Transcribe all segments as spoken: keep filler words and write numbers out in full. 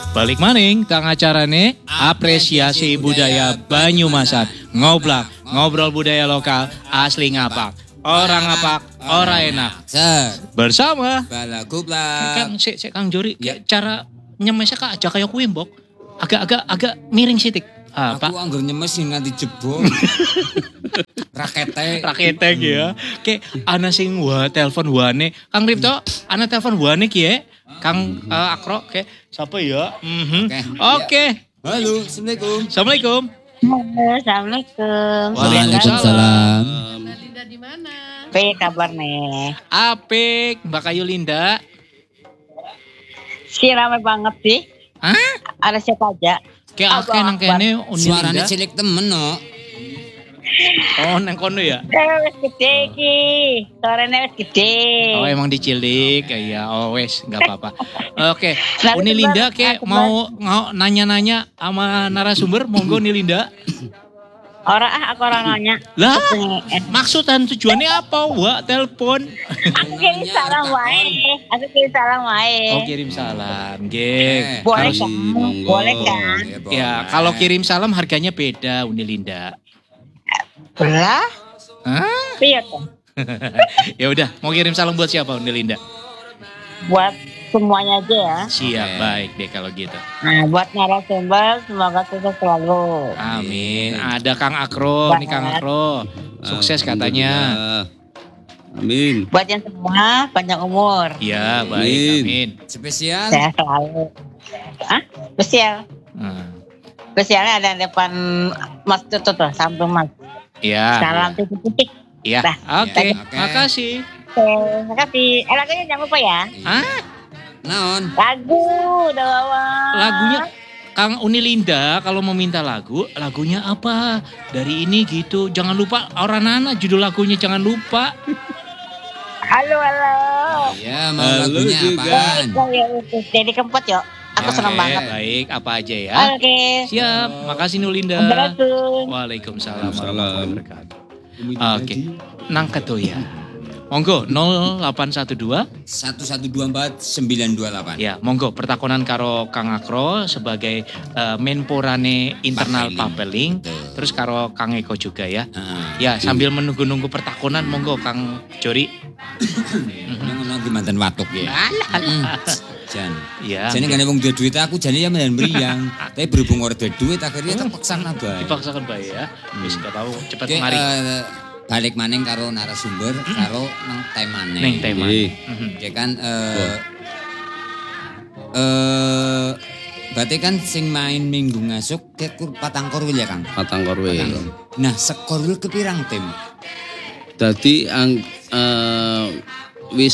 Balik maning kang acarane apresiasi budaya Banyumasan. Ngoblak, ngobrol budaya lokal asli ngapak. Orang ngapak, orang enak. Set. Bersama Balagublak. Kang sik sik Kang Jori, ya. Cara nyemesnya kak aja kayak kuwi, Mbok. Agak-agak agak miring sitik. Ah, Aku Pak. anggur nyemes sing nganti jebol. Rakete. Rakete ki ya. Kayak ana sing wa telepon wane. Kang Ripto, ana telepon wane ki ya. Kang uh, Akro, oke. Siapa ya? Mhm. Oke. Oke. Halo, Assalamualaikum. Assalamualaikum. Halo, Assalamualaikum. Waalaikumsalam. Linda di mana? Apa kabar nih? Apik, Mbak Kayu Linda. Si rame banget sih. Hah? Ada siapa aja? Kayak akeh nang kene Uni Suaranya Linda. cilik temen no. Oh, nang kono ya. Eh, wes gede ki. Suaranya wes gede. Oh, emang dicilik ya. Oh, wes, enggak apa-apa. Oke, Nah, Uni sebentar, Linda kayak aku mau ngau- nanya-nanya sama narasumber, monggo Uni Linda. Orang ah aku orang nanya. Lah, Eh, maksud dan tujuannya apa, Wak? Telepon. Aku kirim salam wae. Aku kirim salam wae. Oh, kirim salam, geng. Boleh Kalau- kan? Boleh kan? Ya, kalau kirim salam harganya beda, Uni Linda. Belah? Hah? Iya tuh. Ya udah, mau kirim salam buat siapa, Uni Linda? Buat semuanya aja ya. Siap, Oke. baik deh kalau gitu. Nah, buat narasumber semoga sukses selalu. Amin. Ada Kang Akro, nih Kang Akro. Sukses katanya. Amin. Buat yang semua panjang umur. Iya, baik, amin. Spesial. Sehat selalu. Hah? Spesial. Hmm. Spesialnya ada di depan Mas Tutu tuh, samping Mas. Iya. Salam titik-titik. Iya. Dah. Oke, Oke. makasih. Oke, makasih. Eh lagunya jangan lupa ya. Hah? Naon? Lagu udah bawa. Lagunya Kang Uni Linda kalau mau minta lagu, lagunya apa? Dari ini gitu. Jangan lupa orang nana judul lagunya jangan lupa. Halo, halo. Iya, mau Halo lagunya juga. apaan? Oh, ya, jadi kempot yuk. Aku senang Oke, banget. baik, apa aja ya? Oke. Siap, makasih Nulinda. Assalamualaikum. Waalaikumsalam Waalaikumsalam. warahmatullahi wabarakatuh. Oke, nang ketuya. Monggo nol delapan satu dua. satu satu dua empat sembilan dua delapan. Ya, monggo pertakonan karo Kang Akro sebagai eh, menporane internal papeling. Betul. Terus karo Kang Eko juga ya. Heeh. Ya, sambil menunggu-nunggu pertakonan monggo Kang Jori. Ini ngono ki mantan watuk ya. Mm. Jan. Ya. Jane kan wong duwe duit aku jane ya menen mriyang. Tapi berhubung ora duwe duit akhirnya terpaksa bae. Dipaksakan baik ya. Wis gak tahu cepat Oke, mari. eh, balik maning karo narasumber karo nang temane. Neng tema. Iya. Mhm. Ya kan eh eh berarti kan sing main minggu ngasuk kayak kur patang korwil ya Kang. Patang korwe. Nah, sekorwil kepirang tim? Jadi ang eh, wis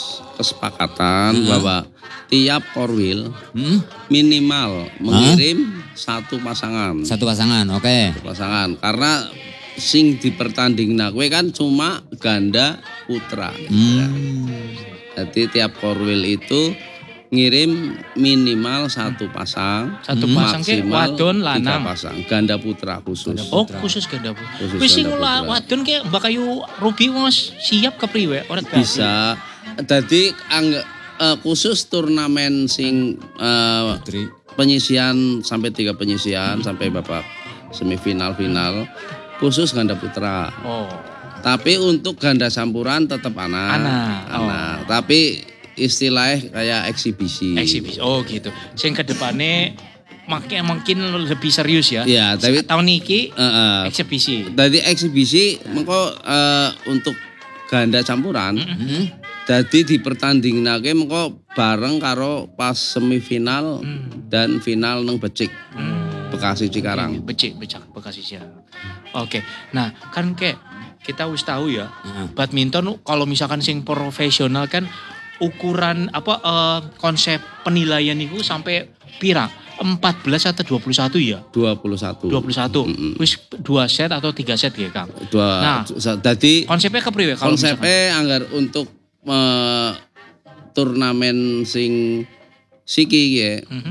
kesepakatan Hmm. bahwa tiap korwil Hmm? minimal mengirim satu pasangan. Satu pasangan, oke. Satu pasangan karena sing dipertandingna kowe kan cuma ganda putra. Hmm. Jadi tiap korwil itu ngirim minimal satu pasang. Satu Hmm. pasang ke maksimal wadon tiga lanang. pasang. Ganda putra khusus. Oh, khusus ganda putra. Khusus Wis sing ganda lah putra. wadon ke Mbak Kayu Ruby wis siap kepriwe? Ora Bisa. Jadi angg- eh, khusus turnamen sing eh, Putri. penyisian sampai tiga penyisian sampai babak semifinal final khusus ganda putra. Oh. Tapi untuk ganda campuran tetap anak. Anak, oh. Anak. Tapi istilahnya kayak eksibisi. Eksibisi. Oh gitu. Sing ke depannya makin mungkin lebih serius ya. Iya, tapi tahun ini eh, eh, eksibisi. Tadi eksibisi mengko eh, untuk ganda campuran. Hmm? Jadi dipertandingnake mengko bareng karo pas semifinal Hmm. dan final nang Becik Hmm. Bekasi Cikarang. Becik, becak, Bekasi Cikarang. Oke. Nah, kan kayak kita harus tahu ya, Heeh. badminton kalau misalkan sing profesional kan ukuran apa eh, konsep penilaian itu sampai pirang? empat belas atau dua puluh satu ya? dua puluh satu. dua puluh satu. Mm-mm. Wis dua set atau tiga set ya, Kang? Dua. Nah. Jadi Konsepnya kepriwe kalau misalkan? konsepnya anggar untuk eh, turnamen sing siki ya. Mhm.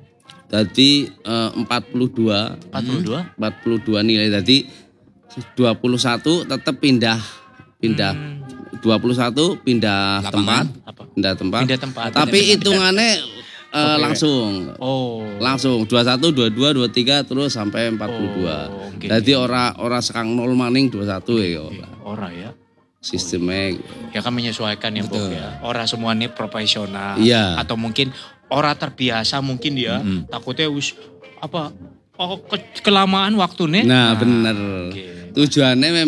Jadi eh, empat puluh dua empat puluh dua. empat puluh dua nilai. Jadi dua puluh satu tetap pindah pindah Hmm. dua puluh satu pindah Lapangan. tempat, Apa? pindah tempat. Pindah tempat. Tapi Pindah tempat. hitungannya eh, langsung. Oh. Langsung dua puluh satu, dua puluh dua, dua puluh tiga terus sampai empat puluh dua. Oh, oke. Jadi ora ora sekang nol maning dua puluh satu ya ora. Ora ya. Sistemnya. Ya kan menyesuaikan ya, Bob Betul. ya. Ora semua ini profesional. Iya. Atau mungkin ora terbiasa mungkin dia takutnya wis apa oh, ke- kelamaan waktunya. Nah, bener. Oke. Tujuannya memang